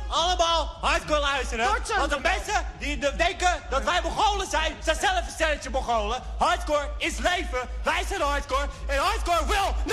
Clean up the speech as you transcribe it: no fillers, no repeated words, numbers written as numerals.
allemaal hardcore luisteren. Want de mensen die denken dat wij Mongolen zijn zelf een stelletje Mongolen. Hardcore is leven. Wij zijn hardcore. En hardcore wil